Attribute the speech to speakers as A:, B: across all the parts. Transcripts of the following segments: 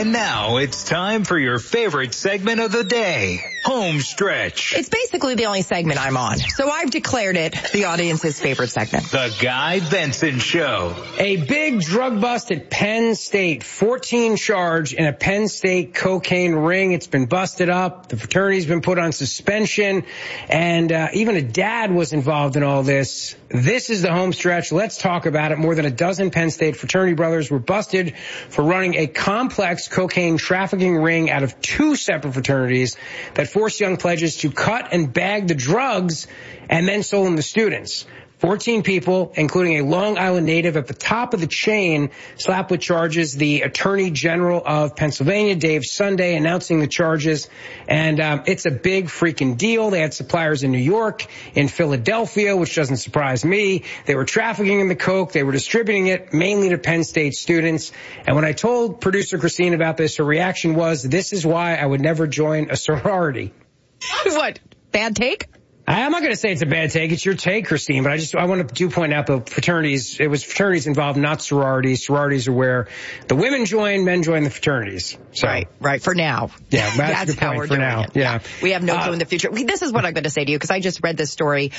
A: And now it's time for your favorite segment of the day, Home Stretch.
B: It's basically the only segment I'm on, so I've declared it the audience's favorite segment.
A: The Guy Benson Show.
C: A big drug bust at Penn State. 14 charged in a Penn State cocaine ring. It's been busted up. The fraternity's been put on suspension. And even a dad was involved in all this. This is the Home Stretch. Let's talk about it. More than a dozen Penn State fraternity brothers were busted for running a complex cocaine trafficking ring out of two separate fraternities that forced young pledges to cut and bag the drugs and then sold them to students. 14 people, including a Long Island native at the top of the chain, slapped with charges. The Attorney General of Pennsylvania, Dave Sunday, announcing the charges. And it's a big freaking deal. They had suppliers in New York, in Philadelphia, which doesn't surprise me. They were trafficking in the coke. They were distributing it mainly to Penn State students. And when I told producer Christine about this, her reaction was, "This is why I would never join a sorority."
B: What? Bad take?
C: I'm not going to say it's a bad take. It's your take, Christine. But I want to point out the fraternities. It was fraternities involved, not sororities. Sororities are where the women join, men join the fraternities. So,
B: right. For now.
C: Yeah, that's a good
B: how
C: point
B: we're
C: for
B: doing
C: now.
B: it.
C: Yeah.
B: We have no clue in the future. This is what I'm going to say to you because I just read this story.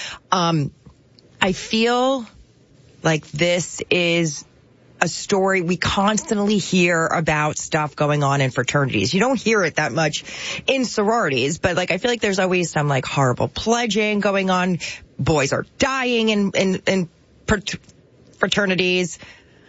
B: I feel like this is a story we constantly hear about stuff going on in fraternities. You don't hear it that much in sororities, but I feel like there's always some horrible pledging going on. Boys are dying in fraternities.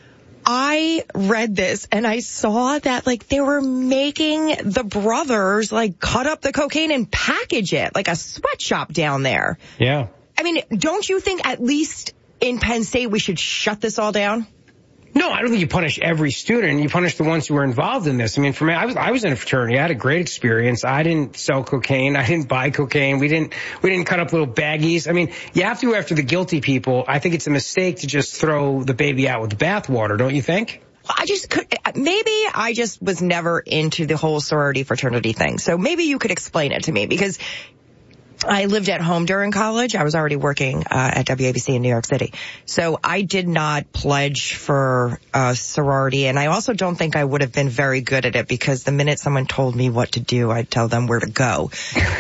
B: I read this and I saw that they were making the brothers cut up the cocaine and package it like a sweatshop down there.
C: Yeah.
B: I mean, don't you think at least in Penn State we should shut this all down?
C: No, I don't think you punish every student. You punish the ones who were involved in this. I mean, for me, I was in a fraternity. I had a great experience. I didn't sell cocaine. I didn't buy cocaine. We didn't cut up little baggies. I mean, you have to go after the guilty people. I think it's a mistake to just throw the baby out with the bathwater, don't you think?
B: Maybe I just was never into the whole sorority fraternity thing. So maybe you could explain it to me because I lived at home during college. I was already working at WABC in New York City. So I did not pledge for a sorority, and I also don't think I would have been very good at it because the minute someone told me what to do, I'd tell them where to go.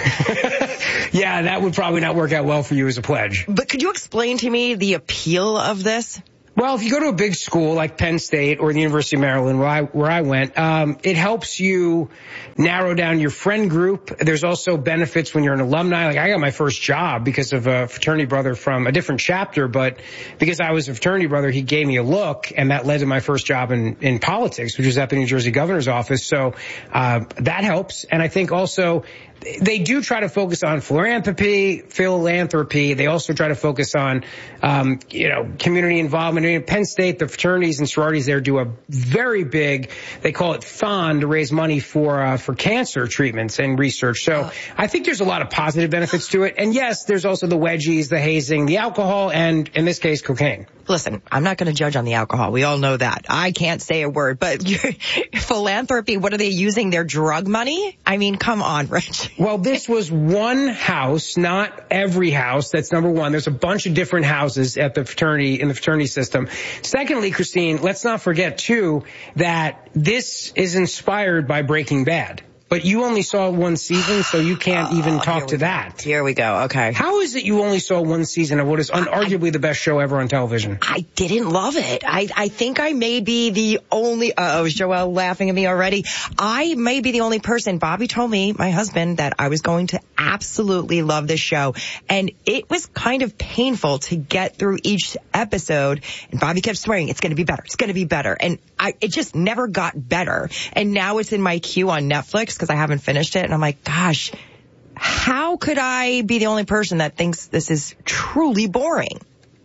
C: Yeah, that would probably not work out well for you as a pledge.
B: But could you explain to me the appeal of this?
C: Well, if you go to a big school like Penn State or the University of Maryland, where I went, it helps you narrow down your friend group. There's also benefits when you're an alumni. I got my first job because of a fraternity brother from a different chapter, but because I was a fraternity brother, he gave me a look, and that led to my first job in politics, which was at the New Jersey governor's office. So that helps. And I think also they do try to focus on philanthropy. They also try to focus on, community involvement. In Penn State, the fraternities and sororities there do a very big, they call it fund, to raise money for cancer treatments and research. So I think there's a lot of positive benefits to it. And yes, there's also the wedgies, the hazing, the alcohol, and in this case, cocaine.
B: Listen, I'm not going to judge on the alcohol. We all know that. I can't say a word, but philanthropy, what are they using? Their drug money? I mean, come on, Rich.
C: Well, this was one house, not every house. That's number one. There's a bunch of different houses at the fraternity, in the fraternity system. Secondly, Christine, let's not forget, too, that this is inspired by Breaking Bad. But you only saw one season, so you can't even talk to that.
B: Here we go. Okay.
C: How is it you only saw one season of what is unarguably the best show ever on television?
B: I didn't love it. I think I may be the only, is Joelle laughing at me already? I may be the only person. Bobby told me, my husband, that I was going to absolutely love this show. And it was kind of painful to get through each episode. And Bobby kept swearing, it's going to be better. It's going to be better. And it just never got better. And now it's in my queue on Netflix because I haven't finished it. And I'm like, gosh, how could I be the only person that thinks this is truly boring?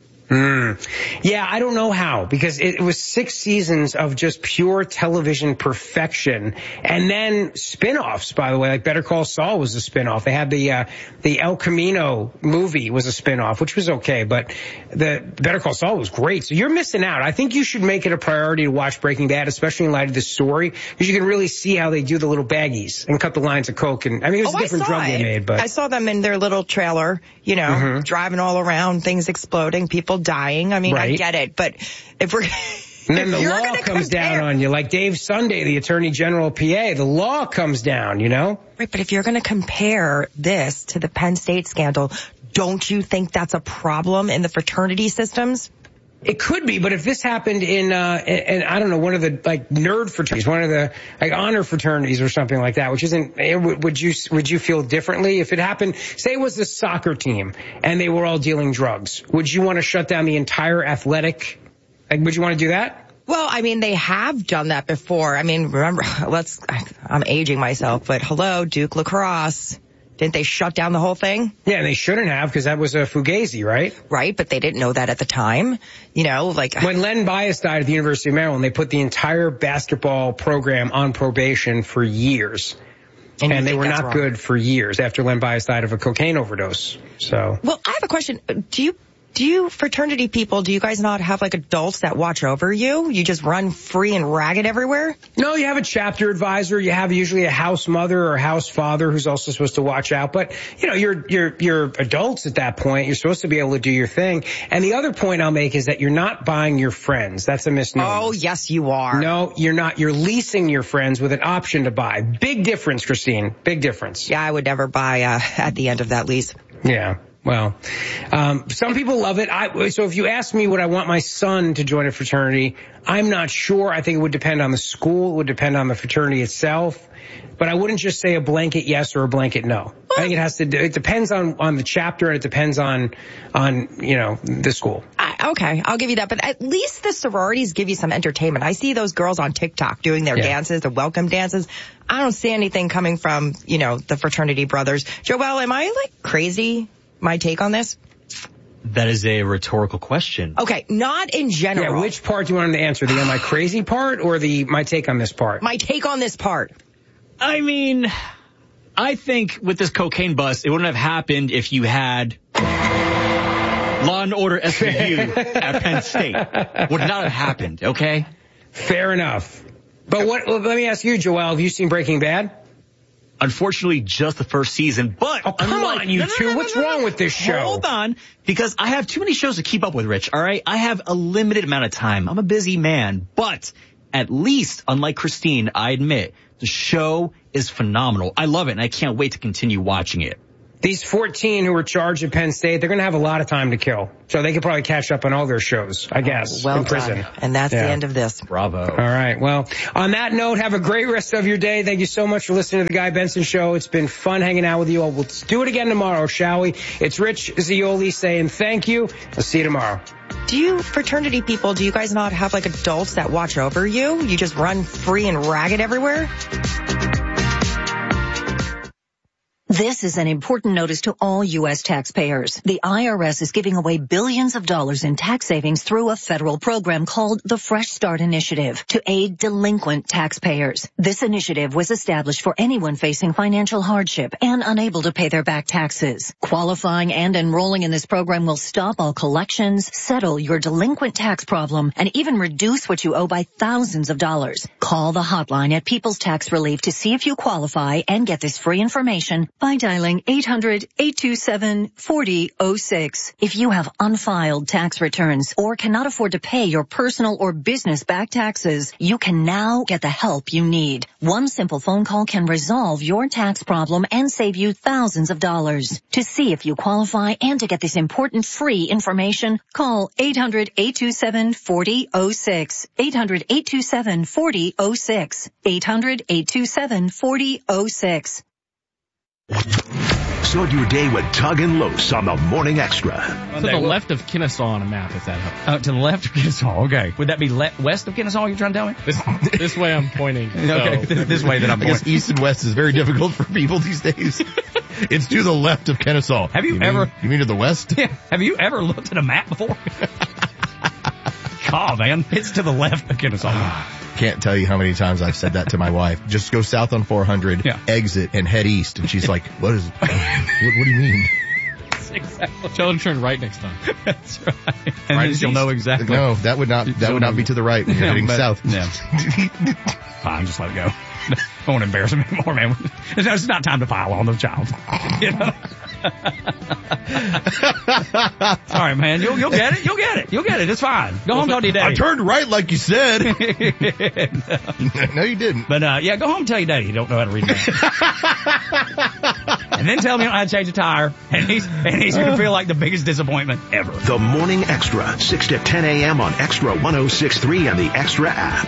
C: Yeah, I don't know how, because it was 6 seasons of just pure television perfection. And then spin-offs, by the way, like Better Call Saul was a spin-off. They had the El Camino movie was a spin-off, which was okay, but the Better Call Saul was great. So you're missing out. I think you should make it a priority to watch Breaking Bad, especially in light of this story, because you can really see how they do the little baggies and cut the lines of coke. And I mean, it was a different drug they made, but
B: I saw them in their little trailer, driving all around, things exploding, people dying. I mean, right. I get it, but if we're
C: And then the law comes down on you, like Dave Sunday, the Attorney General of PA. The law comes down, you know?
B: Right, but if you're going to compare this to the Penn State scandal, don't you think that's a problem in the fraternity systems?
C: It could be, but if this happened in I don't know, one of the like nerd fraternities, one of the like honor fraternities or something like that, which isn't, would you feel differently if it happened? Say it was the soccer team and they were all dealing drugs. Would you want to shut down the entire athletic? Like, would you want to do that?
B: Well, I mean, they have done that before. I mean, remember, I'm aging myself, but hello, Duke lacrosse. Didn't they shut down the whole thing?
C: Yeah, they shouldn't have, because that was a fugazi, right?
B: Right, but they didn't know that at the time. You know, like
C: when Len Bias died at the University of Maryland, they put the entire basketball program on probation for years. And they were not good for years after Len Bias died of a cocaine overdose. So. Well,
B: I have a question. Do you fraternity people, do you guys not have like adults that watch over you? You just run free and ragged everywhere?
C: No, you have a chapter advisor. You have usually a house mother or house father who's also supposed to watch out. But, you know, you're adults at that point. You're supposed to be able to do your thing. And the other point I'll make is that you're not buying your friends. That's a misnomer.
B: Oh, yes, you are.
C: No, you're not. You're leasing your friends with an option to buy. Big difference, Christine. Big difference.
B: Yeah, I would never buy at the end of that lease.
C: Yeah. Well, some people love it. So if you ask me would I want my son to join a fraternity, I'm not sure. I think it would depend on the school. It would depend on the fraternity itself. But I wouldn't just say a blanket yes or a blanket no. I think it depends on the chapter, and it depends on you know, the school.
B: Okay, I'll give you that. But at least the sororities give you some entertainment. I see those girls on TikTok doing their dances, the welcome dances. I don't see anything coming from, you know, the fraternity brothers. Joelle, am I like crazy? My take on this?
D: That is a rhetorical question.
B: Okay, not in general.
C: Yeah, which part do you want him to answer? The am I crazy part or the my take on this part?
B: My take on this part.
D: I mean, I think with this cocaine bust, it wouldn't have happened if you had Law and Order SVU at Penn State. Would not have happened, okay?
C: Fair enough. But let me ask you, Joelle, have you seen Breaking Bad?
D: Unfortunately, just the first season, but...
C: Oh, come on, you two. What's wrong with this show?
D: Hold on, because I have too many shows to keep up with, Rich, all right? I have a limited amount of time. I'm a busy man, but at least, unlike Christine, I admit, the show is phenomenal. I love it, and I can't wait to continue watching it.
C: These 14 who were charged at Penn State, they're going to have a lot of time to kill. So they could probably catch up on all their shows, I guess, in prison.
B: Done. And that's the end of this.
D: Bravo.
C: All right. Well, on that note, have a great rest of your day. Thank you so much for listening to the Guy Benson Show. It's been fun hanging out with you all. We'll do it again tomorrow, shall we? It's Rich Zeoli saying thank you. I'll see you tomorrow.
B: Do you fraternity people, do you guys not have like adults that watch over you? You just run free and ragged everywhere?
E: This is an important notice to all U.S. taxpayers. The IRS is giving away billions of dollars in tax savings through a federal program called the Fresh Start Initiative to aid delinquent taxpayers. This initiative was established for anyone facing financial hardship and unable to pay their back taxes. Qualifying and enrolling in this program will stop all collections, settle your delinquent tax problem, and even reduce what you owe by thousands of dollars. Call the hotline at People's Tax Relief to see if you qualify and get this free information by dialing 800-827-4006. If you have unfiled tax returns or cannot afford to pay your personal or business back taxes, you can now get the help you need. One simple phone call can resolve your tax problem and save you thousands of dollars. To see if you qualify and to get this important free information, call 800-827-4006. 800-827-4006. 800-827-4006.
F: Start your day with Tug and Los on the Morning Extra.
G: To the left of Kennesaw on a map, if that helps.
H: To the left of Kennesaw, okay. Would that be west of Kennesaw, you're trying to tell me?
G: This way I'm pointing.
H: Okay, this way that I'm pointing.
I: I guess east and west is very difficult for people these days. It's to the left of Kennesaw.
H: Have you ever...
I: You mean to the west?
H: Yeah. Have you ever looked at a map before? God, man. It's to the left of Kennesaw.
I: Can't tell you how many times I've said that to my wife. Just go south on 400, exit, and head east. And she's like, what do you mean?
G: Exactly. Tell her to turn right next time.
H: That's right. And then she'll know exactly.
I: No, that would not be to the right when you're heading south.
H: Yeah. Fine, just let it go. I won't embarrass him anymore, man. It's not time to pile on the child. You know? Sorry, man. You'll get it. You'll get it. You'll get it. It's fine. Go home, talk to your daddy.
I: I turned right like you said. No, you didn't.
H: But, yeah, go home and tell your daddy you don't know how to read math. And then tell me you don't know how to change a tire. And he's going to feel like the biggest disappointment ever.
F: The Morning Extra, 6 to 10 a.m. on Extra 106.3 and the Extra app.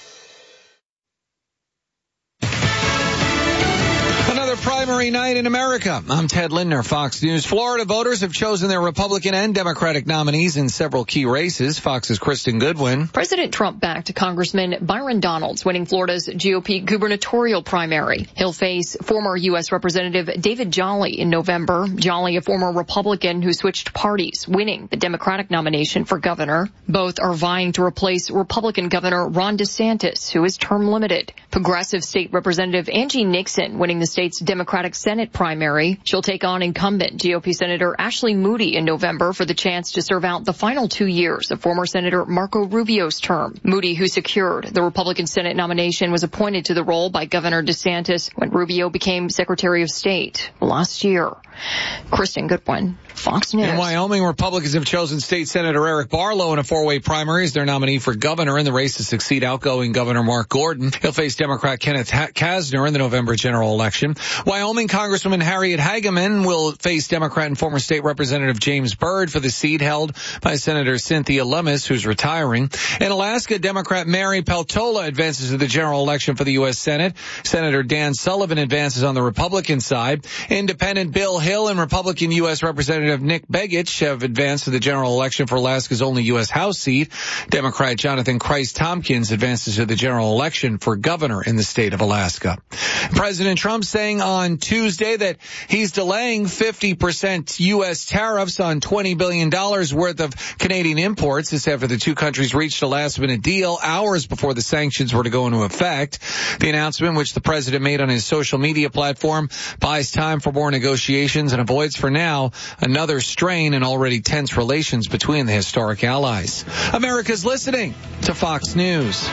J: Primary night in America. I'm Ted Lindner, Fox News. Florida voters have chosen their Republican and Democratic nominees in several key races. Fox's Kristen Goodwin.
K: President Trump backed Congressman Byron Donalds, winning Florida's GOP gubernatorial primary. He'll face former U.S. Representative David Jolly in November. Jolly, a former Republican who switched parties, winning the Democratic nomination for governor. Both are vying to replace Republican Governor Ron DeSantis, who is term limited. Progressive State Representative Angie Nixon, winning the state's Democratic Senate primary. She'll take on incumbent GOP Senator Ashley Moody in November for the chance to serve out the final 2 years of former Senator Marco Rubio's term. Moody, who secured the Republican Senate nomination, was appointed to the role by Governor DeSantis when Rubio became Secretary of State last year. Kristen Goodwin, Fox News.
J: In Wyoming, Republicans have chosen State Senator Eric Barlow in a four-way primary as their nominee for governor in the race to succeed outgoing Governor Mark Gordon. He'll face Democrat Kenneth Kasner in the November general election. Wyoming Congresswoman Harriet Hageman will face Democrat and former state representative James Byrd for the seat held by Senator Cynthia Lummis, who's retiring. In Alaska, Democrat Mary Peltola advances to the general election for the U.S. Senate. Senator Dan Sullivan advances on the Republican side. Independent Bill Hill and Republican U.S. Representative Nick Begich have advanced to the general election for Alaska's only U.S. House seat. Democrat Jonathan Christ-Tompkins advances to the general election for governor in the state of Alaska. President Trump saying on Tuesday that he's delaying 50% U.S. tariffs on $20 billion worth of Canadian imports. This after the two countries reached a last-minute deal hours before the sanctions were to go into effect. The announcement, which the president made on his social media platform, buys time for more negotiations and avoids for now another strain in already tense relations between the historic allies. America's listening to Fox News.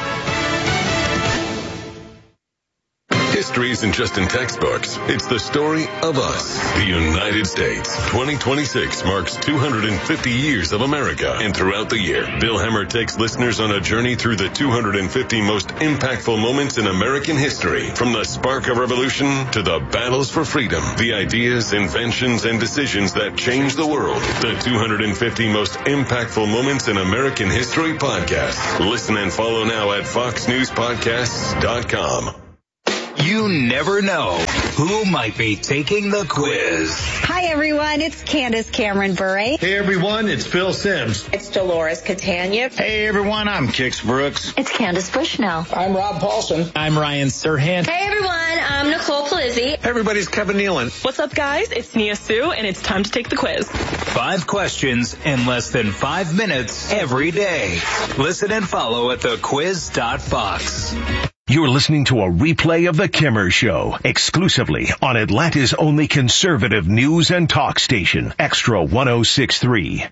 L: History isn't just in textbooks. It's the story of us, the United States. 2026 marks 250 years of America. And throughout the year, Bill Hemmer takes listeners on a journey through the 250 most impactful moments in American history. From the spark of revolution to the battles for freedom, the ideas, inventions, and decisions that changed the world. The 250 most impactful moments in American history podcast. Listen and follow now at foxnewspodcasts.com.
A: You never know who might be taking the quiz.
M: Hi, everyone. It's Candace Cameron Bure.
N: Hey, everyone. It's Phil Sims.
O: It's Dolores Catania.
N: Hey, everyone. I'm Kix Brooks.
E: It's Candace Bushnell.
N: I'm Rob Paulson.
P: I'm Ryan Serhant.
Q: Hey, everyone. I'm Nicole Palizzi.
N: Hey, everybody's Kevin Nealon.
R: What's up, guys? It's Nia Sue, and it's time to take the quiz.
A: 5 questions in less than 5 minutes every day. Listen and follow at thequiz.fox.
F: You're listening to a replay of The Kimmer Show, exclusively on Atlanta's only conservative news and talk station, Extra 106.3.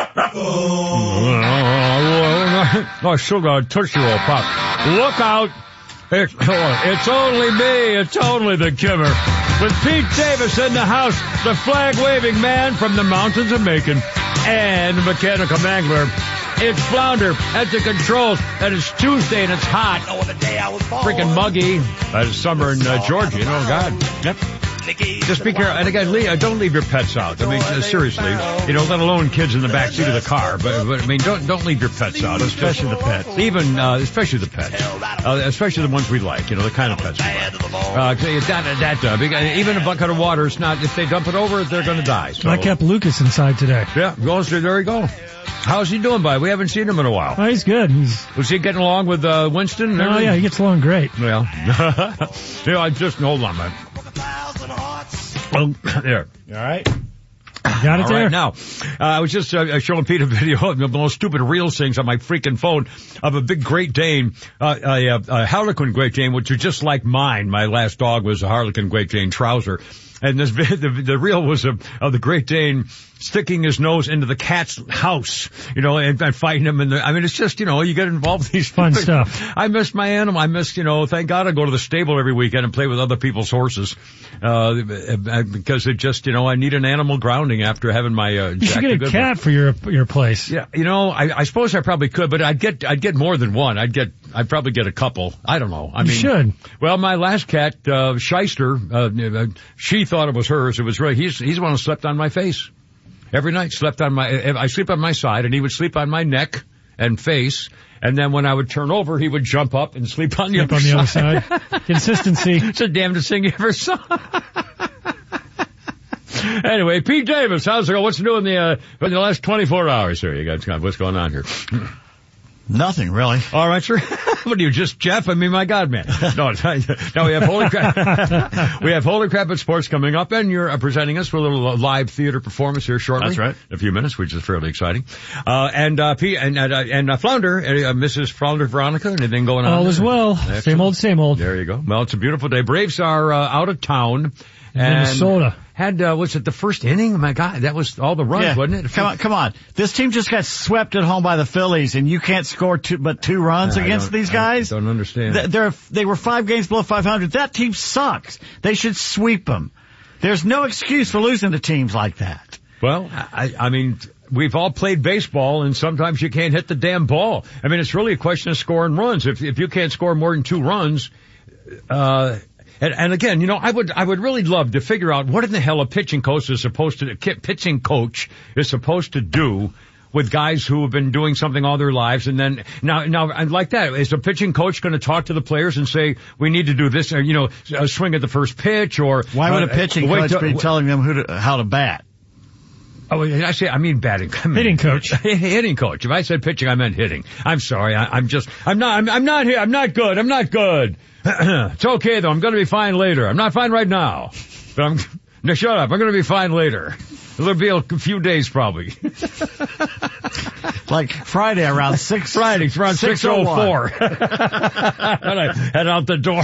S: Oh, sugar, Tootsie Roll Pop. Look out. It's only me. It's only The Kimmer. With Pete Davis in the house, the flag-waving man from the mountains of Macon, and the mechanical mangler. It's Flounder at the controls, and it's Tuesday, and it's hot.
T: Oh, the day I was born.
S: Freaking muggy. It's summer in Georgia, you know, God. Yep. Just be careful. And again, don't leave your pets out. I mean, seriously, you know, let alone kids in the back seat of the car. But I mean, don't leave your pets out, especially the pets. Even, especially the pets. Especially the ones we like, you know, the kind of pets we like. Even a bucket of water is not, if they dump it over, they're going to die. So.
U: I kept Lucas inside today.
S: Yeah, there you go. How's he doing, bud? We haven't seen him in a while.
U: Oh, he's good.
S: Was he getting along with Winston?
U: Oh, yeah, he gets along great.
S: Well, I just hold on, man. Oh, there.
U: All right. Got it there.
S: Right, now, I was just showing Pete a video of the most stupid reels things on my freaking phone of a big Great Dane, a Harlequin Great Dane, which is just like mine. My last dog was a Harlequin Great Dane Trouser. And the reel was of the Great Dane sticking his nose into the cat's house, and fighting him. It's just, you get involved in these
U: fun stuff.
S: I miss my animal. I miss, thank God I go to the stable every weekend and play with other people's horses, because it just, I need an animal grounding after having my,
U: you should get a cat for your place.
S: Yeah. I suppose I probably could, but I'd get more than one. I'd probably get a couple. I don't know.
U: You should.
S: Well, my last cat, Shyster, she thought it was hers. It was really, he's the one who slept on my face. Every night I sleep on my side and he would sleep on my neck and face. And then when I would turn over, he would jump up and sleep on the other side.
U: Consistency.
S: It's the damnedest thing you ever saw. Anyway, Pete Davis, how's it going? What's new in the last 24 hours here? You guys, what's going on here?
O: Nothing, really.
S: All right, sir. What are you, just Jeff? I mean, my God, man. No, we have Holy Crap. We have Holy Crap at Sports coming up, and you're presenting us for a little live theater performance here shortly.
O: That's right.
S: In a few minutes, which is fairly exciting. And Flounder, Mrs. Flounder Veronica, anything going on?
U: All is well.
S: Excellent.
U: Same old.
S: There you go. Well, it's a beautiful day. Braves are out of town.
U: Minnesota.
S: Had, was it the first inning? Oh my God, that was all the runs, wasn't it?
O: Come on. This team just got swept at home by the Phillies, and you can't score but two runs against these guys?
S: I don't understand.
O: They were 5 games below 500. That team sucks. They should sweep them. There's no excuse for losing to teams like that.
S: Well, I mean, we've all played baseball, and sometimes you can't hit the damn ball. I mean, it's really a question of scoring runs. If you can't score more than 2 runs, and again, I would really love to figure out what in the hell a pitching coach is supposed to do with guys who have been doing something all their lives. And then now, like that, is a pitching coach going to talk to the players and say, we need to do this, or, swing at the first pitch, or
O: why would a pitching coach be telling them how to bat?
S: Oh, I mean batting.
U: Hitting coach.
S: Hitting coach. If I said pitching, I meant hitting. I'm sorry. I'm not here. I'm not good. It's okay though. I'm going to be fine later. I'm not fine right now. But no, shut up. I'm going to be fine later. It'll be a few days probably.
O: Like Friday around 6.
S: Friday around 6:04. When I head out the door.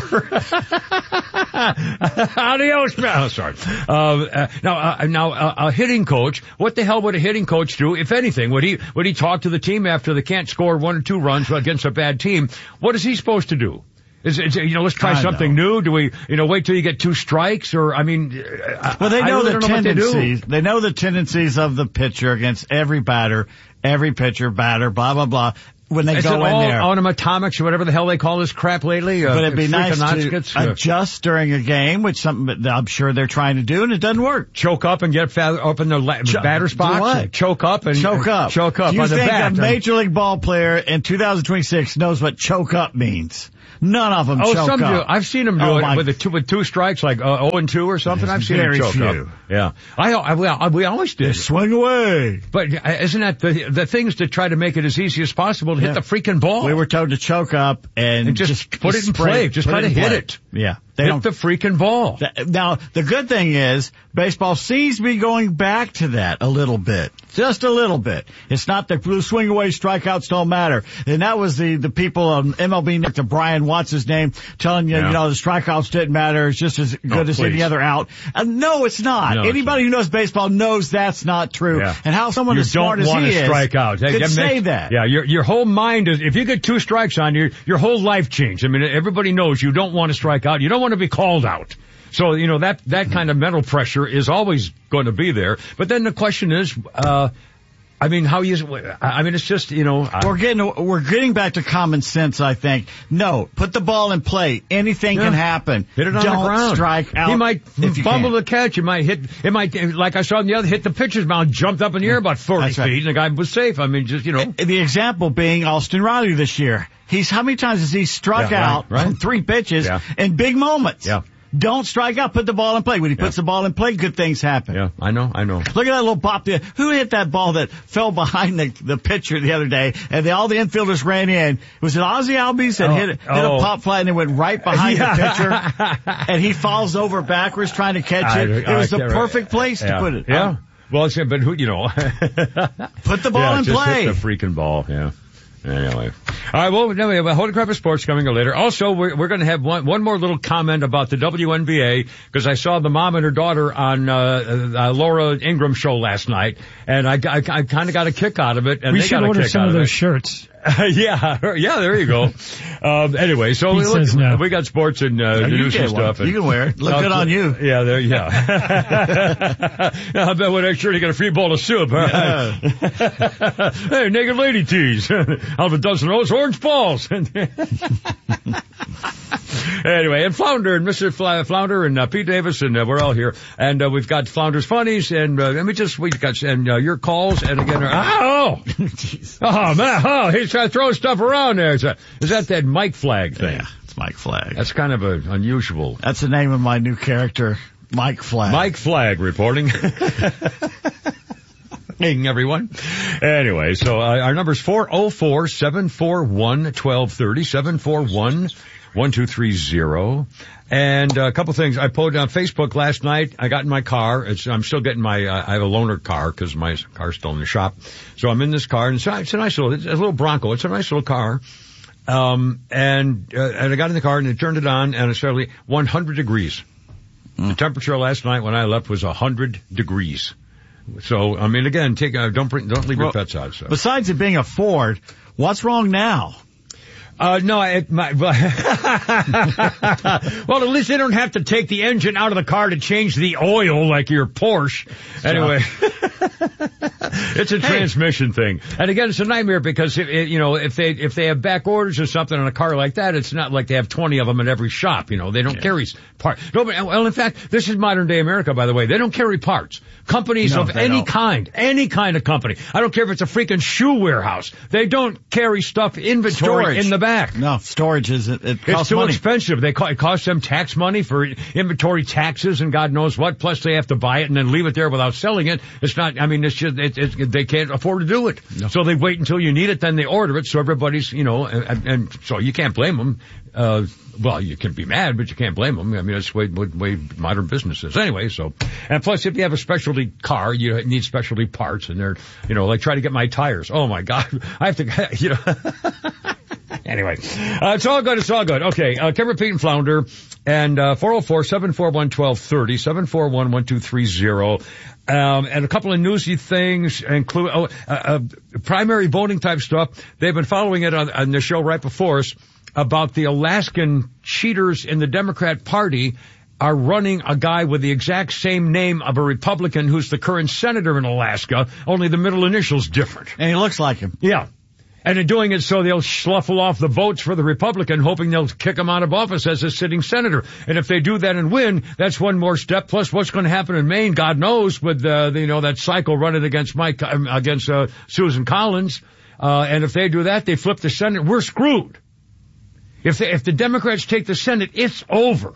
S: Adios, man. Oh, sorry. Now, a hitting coach. What the hell would a hitting coach do, if anything? Would he talk to the team after they can't score 1 or 2 runs against a bad team? What is he supposed to do? Let's try something new. Do we, wait till you get 2 strikes? Or, well,
O: they know the tendencies. They know the tendencies of the pitcher against every batter, every pitcher, batter, blah, blah, blah. When they go in there.
S: Automatic or whatever the hell they call this crap lately.
O: But it'd be nice to adjust during a game, which something that I'm sure they're trying to do, and it doesn't work.
S: Choke up and get up in the batter spots.
O: What?
S: Choke up.
O: Do you
S: on the
O: think
S: bat.
O: a major league ball player in 2026 knows what choke up means? None of them choke up.
S: Do. I've seen them do it with 2 strikes, like 0-2 or something. I've seen them choke up. Yeah. We always did.
O: Swing away.
S: But isn't that the things to try to make it as easy as possible to hit the freaking ball?
O: We were told to choke up and just
S: put it in play. Just try to hit it.
O: Yeah.
S: Hit the freaking ball.
O: Now, the good thing is, baseball seems to be going back to that a little bit. Just a little bit. It's not the swing away strikeouts don't matter. And that was the people on MLB Network, Brian Watts' his name, telling you, the strikeouts didn't matter. It's just as good as any other out. No, it's not.
S: No,
O: Anybody who knows baseball knows that's not true.
S: Yeah.
O: And how someone as smart as he is
S: strike out.
O: could say that.
S: Yeah, your whole mind is, if you get 2 strikes on you, your whole life changed. I mean, everybody knows you don't want to strike out. You don't want to be called out. So, that kind of mental pressure is always going to be there. But then the question is, it's just,
O: We're getting back to common sense, I think. No, put the ball in play. Anything can happen.
S: Hit it on
O: the
S: ground.
O: Don't strike out.
S: He might fumble the catch. Like I saw in the other, hit the pitcher's mound, jumped up in the air about 40 feet, and the guy was safe.
O: The example being Austin Riley this year. How many times has he struck out from 3 pitches in big moments?
S: Yeah.
O: Don't strike out. Put the ball in play. When he puts the ball in play, good things happen.
S: Yeah, I know.
O: Look at that little pop there. Who hit that ball that fell behind the pitcher the other day, and all the infielders ran in? Was it Ozzie Albies that hit a pop fly and it went right behind the pitcher, and he falls over backwards trying to catch it? It was the perfect place to put it.
S: Yeah. But who,
O: put the ball in
S: just
O: play.
S: Hit the freaking ball. Yeah. Anyway. All right, well, no, we have a Holy Crap of Sports coming later. Also, we're going to have one more little comment about the WNBA, because I saw the mom and her daughter on Laura Ingram show last night, and I kind of got a kick out of it, and
U: we
S: they
U: should
S: got a
U: order
S: kick
U: some
S: out
U: of
S: of
U: those
S: it.
U: shirts.
S: Yeah, there you go. Anyway, so
U: He says no.
S: we got sports and news and stuff.
O: You can wear it. Look good on you.
S: Yeah, I bet when I sure you get a free bowl of soup. Huh?
O: Yeah.
S: Hey, naked lady tees. I'll have a dozen of those orange balls. Anyway, and Flounder and Mr. Flounder and Pete Davis, and we're all here, and we've got Flounder's funnies, and we got your calls, and again, oh man, he's trying to throw stuff around there. Is that Mike Flag thing? Yeah,
O: it's Mike Flag.
S: That's kind of unusual.
O: That's the name of my new character, Mike Flag.
S: Mike Flag reporting. Hey, everyone. Anyway, so our number is 404-741-1230, 741-1230. And a couple things. I posted on Facebook last night. I got in my car. I'm still getting I have a loaner car because my car's still in the shop. So I'm in this car, and it's a nice it's a little Bronco. It's a nice little car. And I got in the car and I turned it on, and it's suddenly 100 degrees. The temperature last night when I left was 100 degrees. So, I mean, again, don't leave your pets out. So.
O: Besides it being a Ford, what's wrong now?
S: Well, at least they don't have to take the engine out of the car to change the oil like your Porsche. Anyway, it's a transmission thing. And again, it's a nightmare because if they have back orders or something on a car like that, it's not like they have 20 of them in every shop. They don't carry parts. Well, in fact, this is modern day America, by the way. They don't carry parts. Companies of any kind of company. I don't care if it's a freaking shoe warehouse. They don't carry stuff inventory in the back.
O: No, storage it costs
S: it's too
O: money.
S: Expensive. It costs them tax money for inventory taxes and God knows what. Plus they have to buy it and then leave it there without selling it. It's not, it's just, they can't afford to do it. No. So they wait until you need it, then they order it. So everybody's, and so you can't blame them. Well, you can be mad, but you can't blame them. I mean, that's the way modern business is. Anyway, and plus if you have a specialty car, you need specialty parts, and they're, like try to get my tires. Oh my God. I have to, Anyway, it's all good. Okay, Kim, Pete, and Flounder, and 404-741-1230, 741-1230. And a couple of newsy things include primary voting type stuff. They've been following it on the show right before us about the Alaskan cheaters in the Democrat Party are running a guy with the exact same name of a Republican who's the current senator in Alaska, only the middle initial's different.
O: And he looks like him.
S: Yeah. And they're doing it so they'll slough off the votes for the Republican, hoping they'll kick him out of office as a sitting senator. And if they do that and win, that's one more step. Plus, what's going to happen in Maine, God knows, with that cycle running against Susan Collins. And if they do that, they flip the Senate. We're screwed. If the Democrats take the Senate, it's over.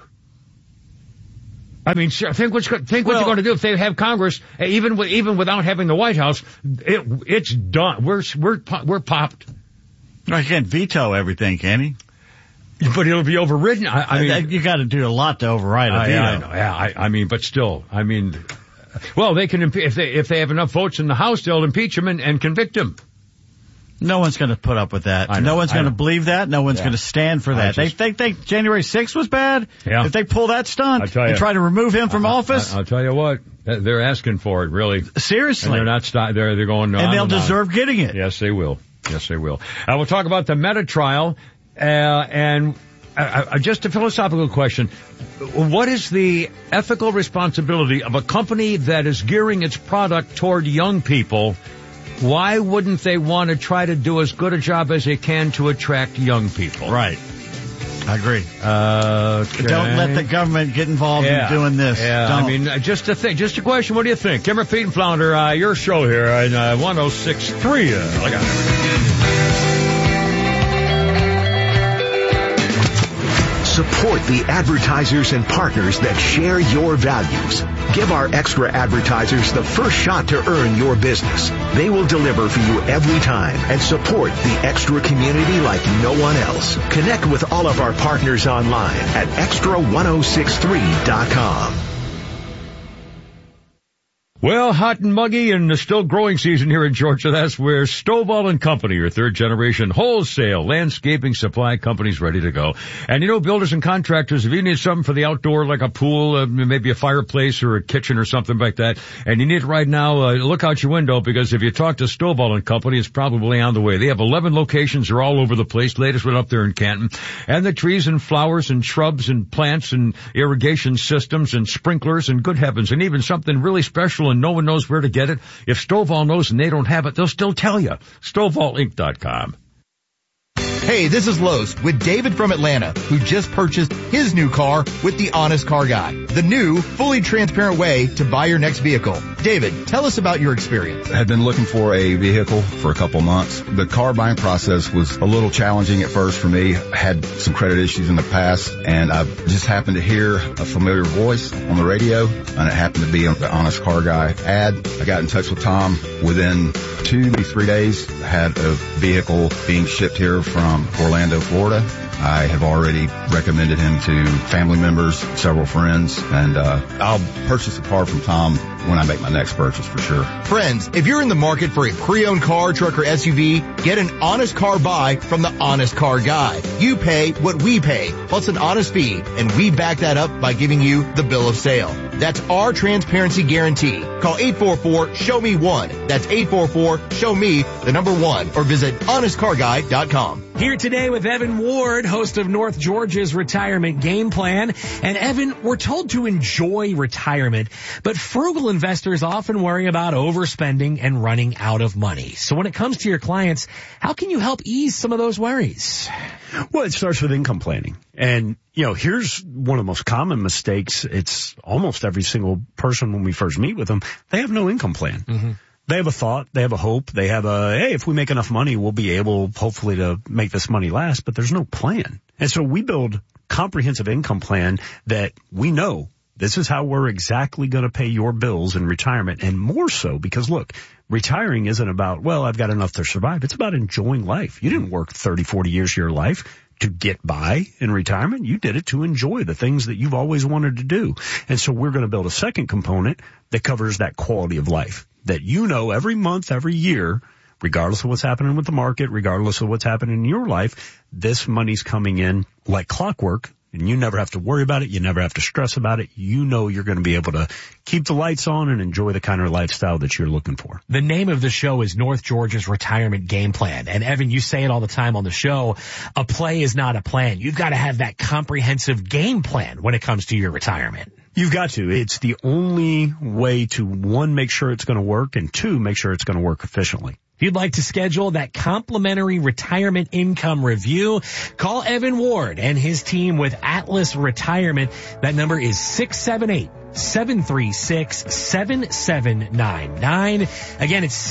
S: I mean, think what you're going to do if they have Congress, even without having the White House. It's done. We're popped.
O: No, he can't veto everything, can he?
S: But it'll be overridden. I mean,
O: you got to do a lot to override a veto.
S: I know. Yeah, but still, well, they can if they have enough votes in the House, they'll impeach him and convict him.
O: No one's going to put up with that. No one's going to believe that. No one's going to stand for that. They think January 6th was bad.
S: Yeah.
O: If they pull that stunt and try to remove him from office.
S: I'll tell you what. They're asking for it, really.
O: Seriously.
S: And they're not they're going on.
O: And they'll deserve getting it.
S: Yes, they will. We'll talk about the Meta trial. And just a philosophical question. What is the ethical responsibility of a company that is gearing its product toward young people? Why wouldn't they want to try to do as good a job as they can to attract young people?
O: Right. I agree.
S: Okay.
O: Don't let the government get involved in doing this.
S: Yeah.
O: Don't.
S: Just a question. What do you think? Kimmer, Pete, and Flounder, your show here on 106.3. Look out.
F: Support the advertisers and partners that share your values. Give our extra advertisers the first shot to earn your business. They will deliver for you every time and support the extra community like no one else. Connect with all of our partners online at extra1063.com.
S: Well, hot and muggy and still growing season here in Georgia. That's where Stovall & Company, your third generation wholesale landscaping supply company's ready to go. And you know, builders and contractors, if you need something for the outdoor, like a pool, maybe a fireplace or a kitchen or something like that, and you need it right now, look out your window, because if you talk to Stovall & Company, it's probably on the way. They have 11 locations. They're all over the place. Latest one up there in Canton. And the trees and flowers and shrubs and plants and irrigation systems and sprinklers and good heavens, and even something really special and no one knows where to get it. If Stovall knows and they don't have it, they'll still tell you. StovallInc.com.
I: Hey, this is Lowe's with David from Atlanta, who just purchased his new car with the Honest Car Guy, the new, fully transparent way to buy your next vehicle. David, tell us about your experience.
P: I had been looking for a vehicle for a couple months. The car buying process was a little challenging at first for me. I had some credit issues in the past, and I just happened to hear a familiar voice on the radio, and it happened to be on the Honest Car Guy ad. I got in touch with Tom. Within 2, maybe 3 days, I had a vehicle being shipped here from Orlando, Florida. I have already recommended him to family members, several friends, and I'll purchase a car from Tom when I make my next purchase for sure.
I: Friends, if you're in the market for a pre-owned car, truck, or SUV, get an honest car buy from the Honest Car Guy. You pay what we pay, plus an honest fee, and we back that up by giving you the bill of sale. That's our transparency guarantee. Call 844-SHOW-ME-1. That's 844-SHOW-ME, the number 1, or visit honestcarguy.com.
T: Here today with Evan Ward, host of North Georgia's Retirement Game Plan. And Evan, we're told to enjoy retirement, but frugal investors often worry about overspending and running out of money. So when it comes to your clients, how can you help ease some of those worries?
V: Well, it starts with income planning. And, you know, here's one of the most common mistakes. It's almost every single person when we first meet with them, they have no income plan. Mm-hmm. They have a thought, they have a hope, they have a, hey, if we make enough money, we'll be able, hopefully, to make this money last, but there's no plan. And so we build comprehensive income plan that we know this is how we're exactly going to pay your bills in retirement. And more so because, look, retiring isn't about, well, I've got enough to survive. It's about enjoying life. You didn't work 30, 40 years of your life to get by in retirement. You did it to enjoy the things that you've always wanted to do. And so we're going to build a second component that covers that quality of life that you know every month, every year, regardless of what's happening with the market, regardless of what's happening in your life, this money's coming in like clockwork. And you never have to worry about it. You never have to stress about it. You know you're going to be able to keep the lights on and enjoy the kind of lifestyle that you're looking for.
T: The name of the show is North Georgia's Retirement Game Plan. And Evan, you say it all the time on the show, a play is not a plan. You've got to have that comprehensive game plan when it comes to your retirement.
V: You've got to. It's the only way to, one, make sure it's going to work, and two, make sure it's going to work efficiently.
T: If you'd like to schedule that complimentary retirement income review, call Evan Ward and his team with Atlas Retirement. That number is 678-736-7799. Again, it's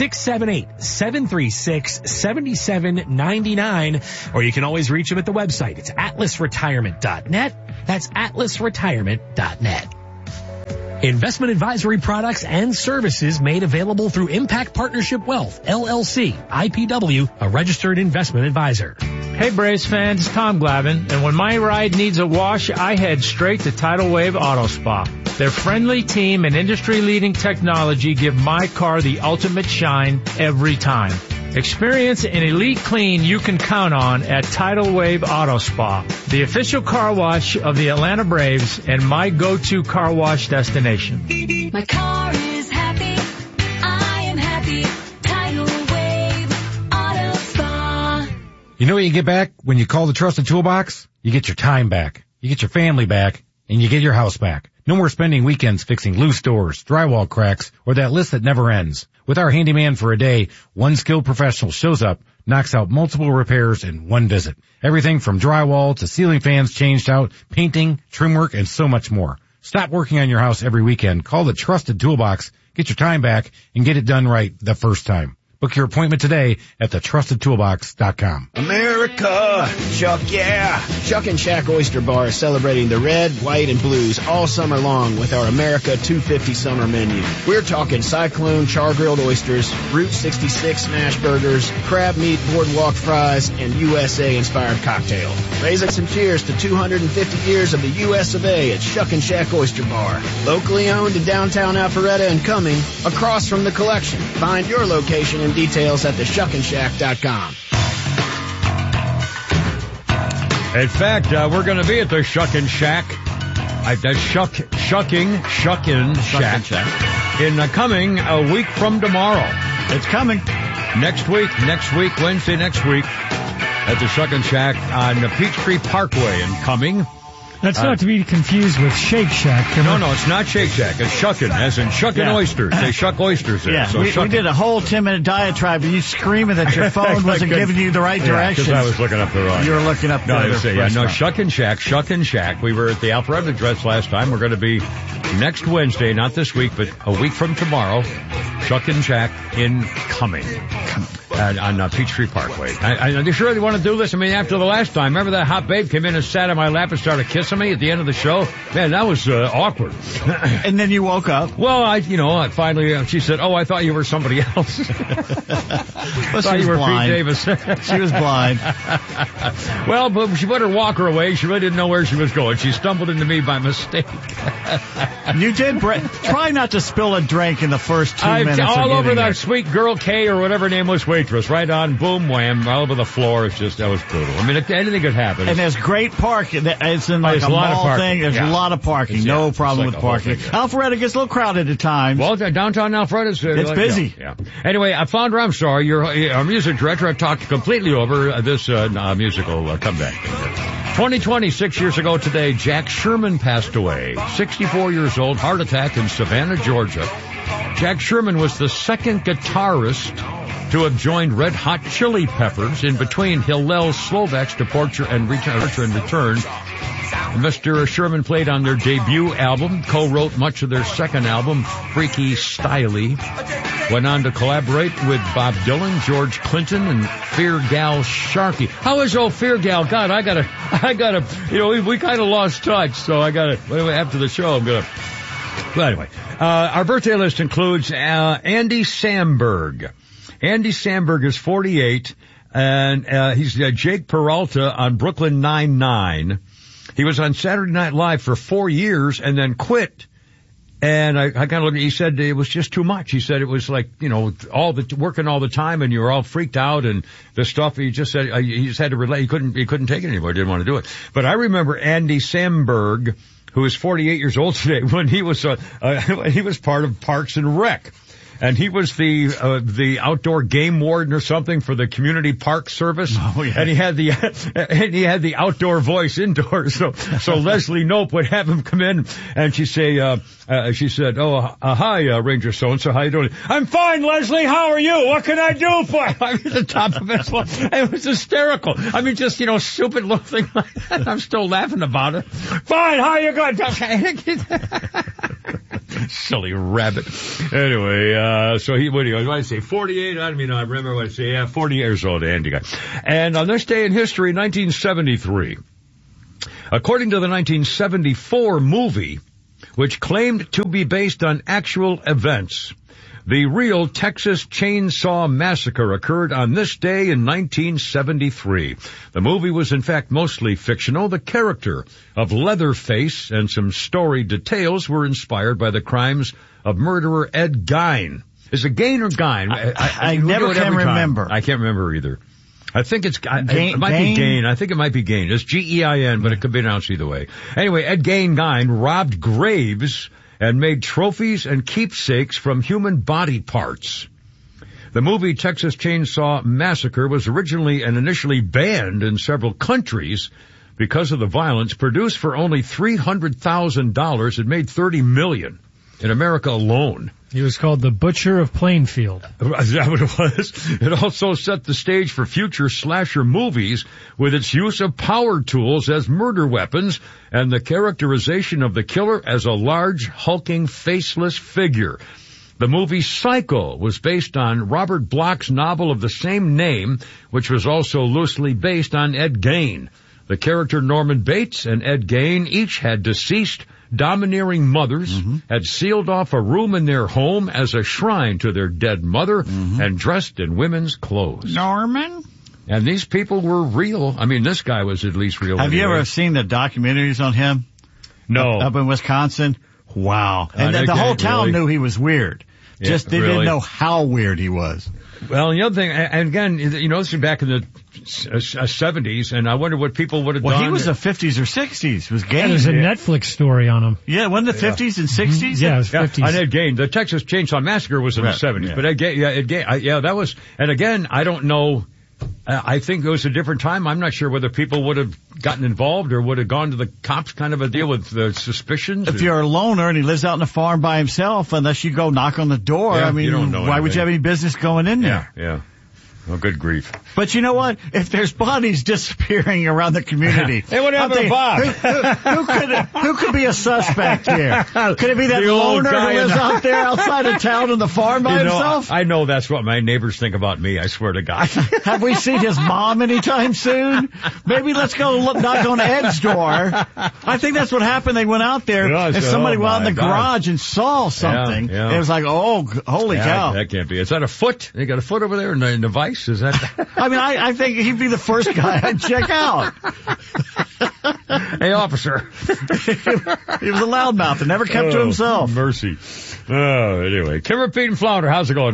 T: 678-736-7799. Or you can always reach them at the website. It's atlasretirement.net. That's atlasretirement.net. Investment advisory products and services made available through Impact Partnership Wealth, LLC, IPW, a registered investment advisor.
W: Hey Braves fans, it's Tom Glavine, and when my ride needs a wash, I head straight to Tidal Wave Auto Spa. Their friendly team and industry-leading technology give my car the ultimate shine every time. Experience an elite clean you can count on at Tidal Wave Auto Spa, the official car wash of the Atlanta Braves and my go-to car wash destination.
X: My car is happy. I am happy. Tidal Wave Auto Spa.
Y: You know what you get back when you call the Trusted Toolbox? You get your time back, you get your family back, and you get your house back. No more spending weekends fixing loose doors, drywall cracks, or that list that never ends. With our handyman for a day, one skilled professional shows up, knocks out multiple repairs in one visit. Everything from drywall to ceiling fans changed out, painting, trim work, and so much more. Stop working on your house every weekend. Call the Trusted Toolbox, get your time back, and get it done right the first time. Book your appointment today at thetrustedtoolbox.com.
B: America! Chuck, yeah! Chuck and Shack Oyster Bar is celebrating the red, white, and blues all summer long with our America 250 summer menu. We're talking Cyclone char-grilled oysters, Route 66 smash burgers, crab meat boardwalk fries, and USA-inspired cocktails. Raise us some cheers to 250 years of the US of A at Chuck and Shack Oyster Bar. Locally owned in downtown Alpharetta and Cumming, across from the collection. Find your location and details at theshuckandshack.com.
S: In fact, we're going to be at the Shuck and Shack. Shucking Shack. Coming a week from tomorrow.
O: It's coming.
S: Next week, Wednesday next week, at the Shuck and Shack on the Peachtree Parkway in Cumming.
U: That's not to be confused with Shake Shack.
S: No, it's not Shake Shack. It's shucking, as in shucking oysters. They shuck oysters there.
O: Yeah,
S: so
O: we did a whole 10-minute diatribe, and you screaming that your phone wasn't giving you the right directions.
S: Because I was looking up the wrong.
O: You were looking up the restaurant.
S: Shuck and Shack. We were at the Alpharetta address last time. We're going to be next Wednesday, not this week, but a week from tomorrow. Shuck and Shack in Cumming. On Peachtree Parkway. Are you sure they want to do this? I mean, after the last time, remember that hot babe came in and sat on my lap and started kissing me at the end of the show? Man, that was awkward.
O: And then you woke up.
S: Well, finally, she said, "Oh, I thought you were somebody else."
O: Well,
S: thought
O: she was
S: you were
O: blind.
S: Pete Davis.
O: She was blind.
S: Well, but she put her walker away. She really didn't know where she was going. She stumbled into me by mistake.
O: You did. Try not to spill a drink in the first 2 minutes.
S: All over that sweet girl Kay or whatever her name was, waitress. Right on, boom, wham, all over the floor. That was brutal. I mean, anything could happen.
O: And there's great parking. It's in like a mall thing. There's a lot of parking. No problem with parking. Alpharetta gets a little crowded at times.
S: Well, downtown Alpharetta
O: it's busy.
S: Yeah. Anyway, Flounder, I'm sorry. Our music director. I talked completely over this musical comeback. 2020, 6 years ago today, Jack Sherman passed away. 64 years old, heart attack in Savannah, Georgia. Jack Sherman was the second guitarist to have joined Red Hot Chili Peppers in between Hillel Slovak's Departure and Return. Mr. Sherman played on their debut album, co-wrote much of their second album, Freaky Styley. Went on to collaborate with Bob Dylan, George Clinton, and Fear Gal Sharkey. How is old Fear Gal? God, I gotta, we kind of lost touch, so after the show, I'm gonna. But anyway, our birthday list includes Andy Samberg. Andy Samberg is 48, and he's Jake Peralta on Brooklyn Nine-Nine. He was on Saturday Night Live for 4 years and then quit. And I kind of looked, he said it was just too much. He said it was like, working all the time and you were all freaked out and the stuff. He just said, he just had to relate. He couldn't take it anymore. Didn't want to do it. But I remember Andy Samberg, who is 48 years old today, when he was part of Parks and Rec. And he was the outdoor game warden or something for the community park service. Oh, yeah. And he had the outdoor voice indoors. So Leslie Knope would have him come in and she said, hi, Ranger so-and-so, how you doing? I'm fine, Leslie, how are you? What can I do for you? I mean, the top of his voice. It was hysterical. I mean, just, stupid little thing like that. I'm still laughing about it. Fine, how you going? Silly rabbit. Anyway, so what did I say? 48? I remember what I say. Yeah, 40 years old, Andy guy. And on this day in history, 1973, according to the 1974 movie, which claimed to be based on actual events, the real Texas Chainsaw Massacre occurred on this day in 1973. The movie was in fact mostly fictional. The character of Leatherface and some story details were inspired by the crimes of murderer Ed Gein. Is it Gein or Gein?
O: I never can remember.
S: I can't remember either. I think it might be Gein. I think it might be Gein. It's Gein, but it could be announced either way. Anyway, Ed Gein robbed graves and made trophies and keepsakes from human body parts. The movie Texas Chainsaw Massacre was originally and initially banned in several countries because of the violence. Produced for only $300,000, it made $30 million in America alone.
U: He was called the Butcher of Plainfield.
S: Is that what it was? It also set the stage for future slasher movies with its use of power tools as murder weapons and the characterization of the killer as a large, hulking, faceless figure. The movie Psycho was based on Robert Bloch's novel of the same name, which was also loosely based on Ed Gein. The character Norman Bates and Ed Gein each had deceased, domineering mothers, had sealed off a room in their home as a shrine to their dead mother, and dressed in women's clothes.
O: Norman?
S: And these people were real. I mean, this guy was at least real.
O: Have you ever seen the documentaries on him?
S: No.
O: Up in Wisconsin? Wow. And the whole town knew he was weird. Just they didn't know how weird he was.
S: Well, the other thing, and again, you know, this is back in the 70s, and I wonder what people would have done.
O: Well, he was the 50s or 60s. It was Gein.
U: There's a Netflix story on him.
O: Yeah, wasn't the 50s and 60s?
U: Yeah, it was 50s.
S: And Ed Gein. The Texas Chainsaw Massacre was in the 70s. But Ed Gein, that was, and again, I don't know. I think it was a different time. I'm not sure whether people would have gotten involved or would have gone to the cops kind of a deal with the suspicions.
O: If you're a loner and he lives out in the farm by himself, unless you go knock on the door, I mean,
S: you don't know
O: why would you have any business going in there?
S: Yeah. Well, good grief.
O: But you know what? If there's bodies disappearing around the community.
S: Hey, what happened to Bob?
O: Who could be a suspect here? Could it be that loner who lives out there outside of town on the farm by himself?
S: I know that's what my neighbors think about me, I swear to God.
O: Have we seen his mom anytime soon? Maybe let's go knock on Ed's door. I think that's what happened. They went out there and somebody went out in the garage and saw something.
S: Yeah.
O: And it was like, oh, holy cow.
S: That can't be. Is that a foot? They got a foot over there in the vice? Is that?
O: I mean, I think he'd be the first guy I'd check out.
S: Hey, officer.
O: He was a loudmouth and never kept to himself.
S: Mercy. Oh, anyway. Kimmer, Pete, and Flounder, how's it going?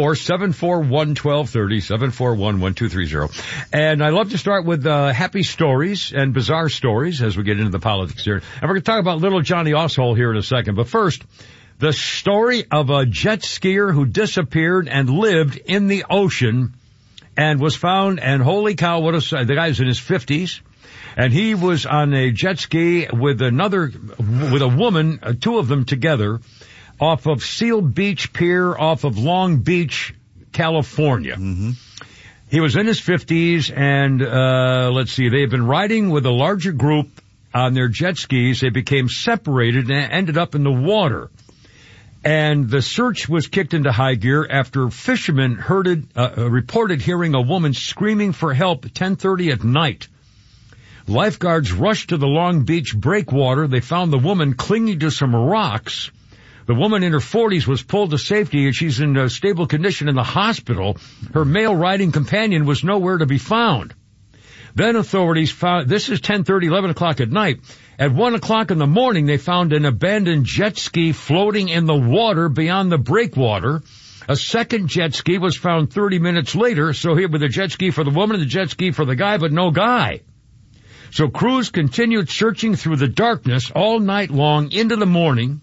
S: 404-741-1230, 741-1230. And I love to start with happy stories and bizarre stories as we get into the politics here. And we're going to talk about little Johnny Osshole here in a second. But first, the story of a jet skier who disappeared and lived in the ocean and was found, and holy cow, the guy's in his 50s, and he was on a jet ski with a woman, two of them together, off of Seal Beach Pier off of Long Beach, California. He was in his 50s, and let's see, they had been riding with a larger group on their jet skis. They became separated and ended up in the water. And the search was kicked into high gear after fishermen reported hearing a woman screaming for help at 10:30 at night. Lifeguards rushed to the Long Beach breakwater. They found the woman clinging to some rocks. The woman in her 40s was pulled to safety, and she's in a stable condition in the hospital. Her male riding companion was nowhere to be found. Then authorities found, this is 10:30, 11 o'clock at night. At 1 o'clock in the morning, they found an abandoned jet ski floating in the water beyond the breakwater. A second jet ski was found 30 minutes later, so here with a jet ski for the woman and the jet ski for the guy, but no guy. So crews continued searching through the darkness all night long into the morning.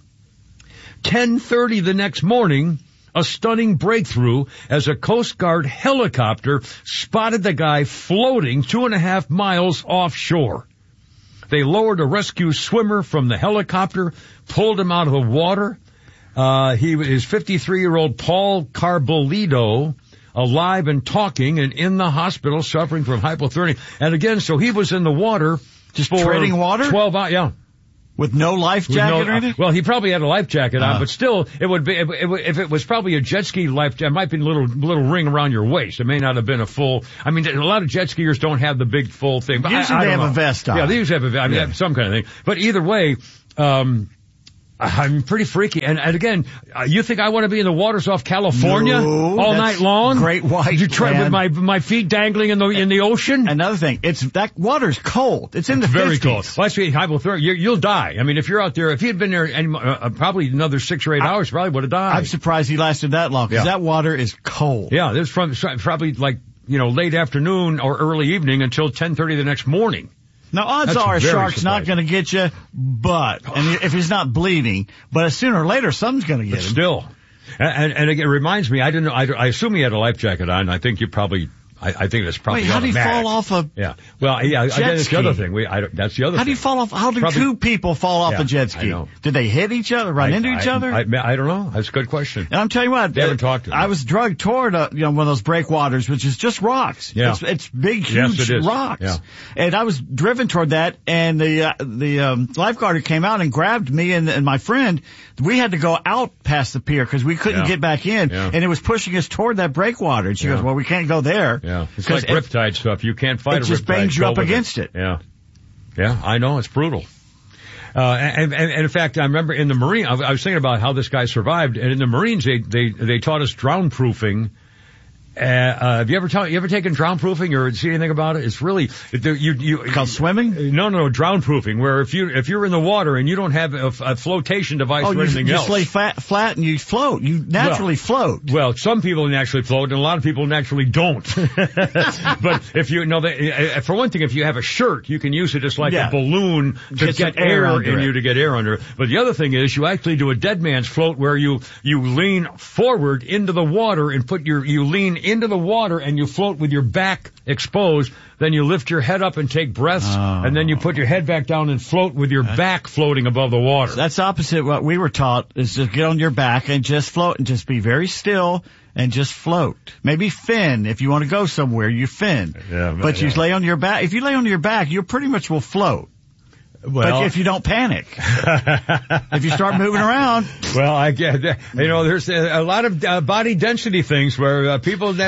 S: 10:30 the next morning, a stunning breakthrough as a Coast Guard helicopter spotted the guy floating 2.5 miles offshore. They lowered a rescue swimmer from the helicopter, pulled him out of the water. He is 53-year-old Paul Carbolito, alive and talking and in the hospital suffering from hypothermia. And again, so he was in the water
O: just
S: for
O: treading water?
S: 12 hours, yeah.
O: With no life jacket or anything?
S: Well, he probably had a life jacket on, but still, it would be, if it was probably a jet ski life jacket, it might be a little ring around your waist. It may not have been a full, I mean, a lot of jet skiers don't have the big full thing. But
O: usually they have a vest on.
S: Yeah, they usually have a vest, they have some kind of thing. But either way, I'm pretty freaky. And again, you think I want to be in the waters off California all night long?
O: Great white.
S: You try with my feet dangling in the ocean?
O: Another thing, that water's cold. It's in the 50s.
S: Very cold. Well, actually, hypothermia, you'll die. I mean, if you're out there, if he had been there probably another 6 or 8 hours, probably would have died.
O: I'm surprised he lasted that long, because that water is cold.
S: Yeah, this from probably like, late afternoon or early evening until 10:30 the next morning.
O: Now, odds are a shark's not going to get you, and if he's not bleeding, but sooner or later, something's going to get him.
S: Still. And again, it reminds me, I didn't know, I assume he had a life jacket on. I think you probably, I think that's probably
O: Wait, how do you fall off a
S: Well, yeah,
O: jet
S: that's
O: ski?
S: the other thing. That's the other thing.
O: How do you fall off? How do two people fall off a jet ski?
S: I know.
O: Did they hit each other, run into each other?
S: I don't know. That's a good question.
O: And I'm telling you what,
S: They haven't talked to me.
O: I was drugged toward one of those breakwaters, which is just rocks.
S: Yeah.
O: It's big, huge
S: Yes, it is.
O: rocks.
S: Yeah.
O: And I was driven toward that, and the lifeguard came out and grabbed me and my friend. We had to go out past the pier because we couldn't get back in, and it was pushing us toward that breakwater. And she goes, "Well, we can't go there."
S: Yeah, it's like riptide stuff. You can't fight
O: it.
S: a riptide.
O: It just bangs you up against it.
S: Yeah, I know it's brutal. And in fact, I remember in the Marine, I was thinking about how this guy survived, and in the Marines, they taught us drown proofing. Have you ever taken drown proofing or see anything about it? It's really,
O: called swimming?
S: No, drown proofing, where if you're in the water and you don't have a flotation device or anything else.
O: You just lay flat and you float. You naturally float.
S: Well, some people naturally float and a lot of people naturally don't. But if you know, for one thing, if you have a shirt, you can use it as like a balloon to get air in you to get air under it. But the other thing is you actually do a dead man's float where you lean forward into the water and you lean into the water and you float with your back exposed. Then you lift your head up and take breaths, and then you put your head back down and float with your back floating above the water.
O: So that's opposite what we were taught, is to get on your back and just float and just be very still and just float. Maybe fin. If you want to go somewhere, you fin. But you lay on your back. If you lay on your back, you pretty much will float. Well, but if you don't panic, if you start moving around.
S: Well, I get, there's a lot of body density things where people that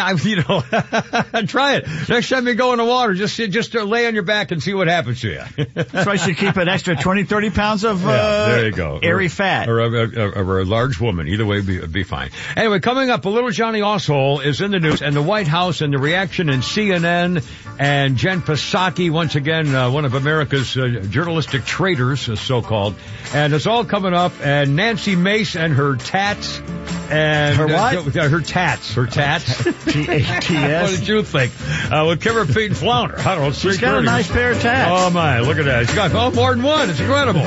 S: try it. Next time you go in the water, just lay on your back and see what happens to you.
O: That's why you should keep an extra 20, 30 pounds of
S: there you go.
O: airy fat.
S: Or a large woman. Either way, be fine. Anyway, coming up, a little Johnny Osshole is in the news, and the White House and the reaction in CNN, and Jen Psaki, once again, one of America's journalistic traitors, so-called. And it's all coming up. And Nancy Mace and her tats. And
O: her what?
S: Her tats. Her tats.
O: T-A-T-S.
S: What did you think? With Kimmer, Pete, and Flounder. I don't know.
O: She's got a nice pair of tats.
S: Oh, my. Look at that. She's got more than one. It's incredible.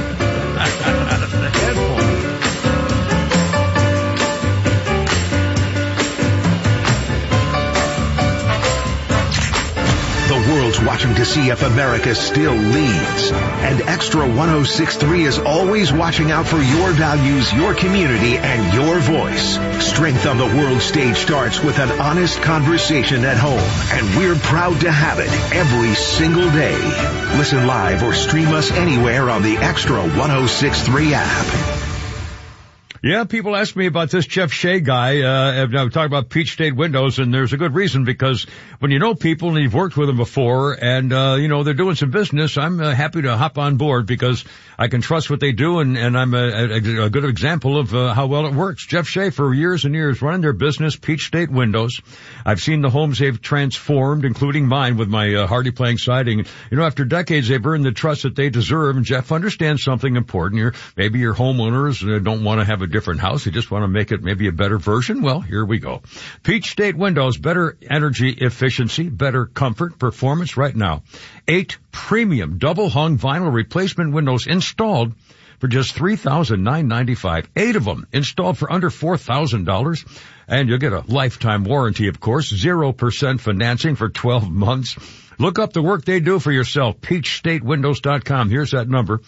F: The world's watching to see if America still leads. And Extra 106.3 is always watching out for your values, your community, and your voice. Strength on the world stage starts with an honest conversation at home. And we're proud to have it every single day. Listen live or stream us anywhere on the Extra 106.3 app.
S: Yeah, people ask me about this Jeff Shea guy. I'm talking about Peach State Windows, and there's a good reason, because when you know people and you've worked with them before and, they're doing some business, I'm happy to hop on board because I can trust what they do, and I'm a good example of how well it works. Jeff Shea, for years and years, running their business, Peach State Windows. I've seen the homes they've transformed, including mine with my Hardy Plank siding. After decades, they've earned the trust that they deserve, and Jeff understands something important. Maybe your homeowners don't want to have a different house. They just want to make it maybe a better version. Well, here we go. Peach State Windows, better energy efficiency, better comfort, performance right now. 8 premium double-hung vinyl replacement windows installed for just $3,995. 8 of them installed for under $4,000. And you'll get a lifetime warranty, of course. 0% financing for 12 months. Look up the work they do for yourself. PeachStateWindows.com. Here's that number.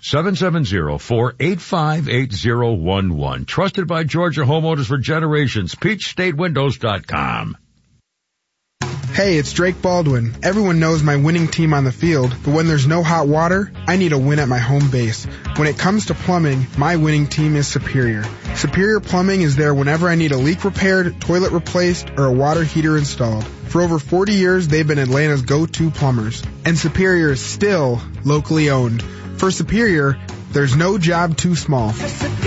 S: 770-485-8011. Trusted by Georgia homeowners for generations. PeachStateWindows.com.
C: Hey, it's Drake Baldwin. Everyone knows my winning team on the field, but when there's no hot water, I need a win at my home base. When it comes to plumbing, my winning team is Superior. Superior Plumbing is there whenever I need a leak repaired, toilet replaced, or a water heater installed. For over 40 years, they've been Atlanta's go-to plumbers. And Superior is still locally owned. For Superior, there's no job too small.